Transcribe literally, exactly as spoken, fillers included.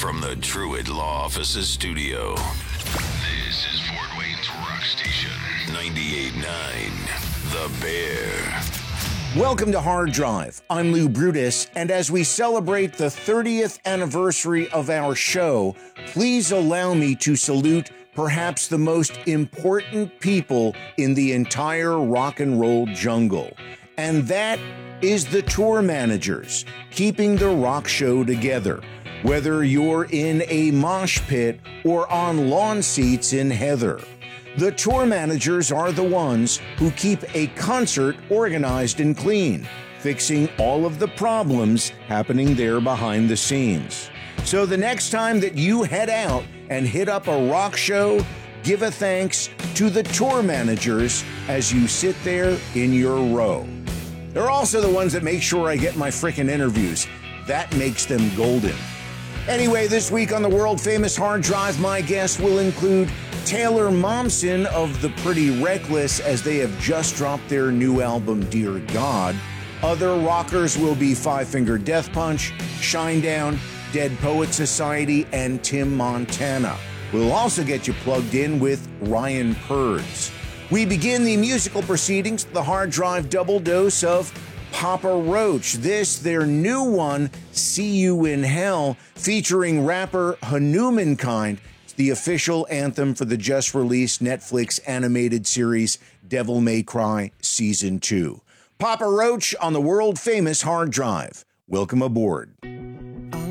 from the Truett Law Offices studio. This is Fort Wayne's Rock Station, ninety-eight point nine, The Bear. Welcome to Hard Drive. I'm Lou Brutus, and as we celebrate the thirtieth anniversary of our show, please allow me to salute perhaps the most important people in the entire rock and roll jungle. And that is the tour managers, keeping the rock show together. Whether you're in a mosh pit or on lawn seats in Heather, the tour managers are the ones who keep a concert organized and clean, fixing all of the problems happening there behind the scenes. So the next time that you head out and hit up a rock show, give a thanks to the tour managers as you sit there in your row. They're also the ones that make sure I get my frickin' interviews. That makes them golden. Anyway, this week on the world-famous Hard Drive, my guests will include Taylor Momsen of The Pretty Reckless, as they have just dropped their new album, Dear God. Other rockers will be Five Finger Death Punch, Shinedown, Dead Poet Society, and Tim Montana. We'll also get you plugged in with Ryan Purds. We begin the musical proceedings, the Hard Drive double dose of Papa Roach. This, their new one, See You in Hell, featuring rapper Hanumankind. It's the official anthem for the just-released Netflix animated series Devil May Cry Season two. Papa Roach on the world-famous Hard Drive. Welcome aboard.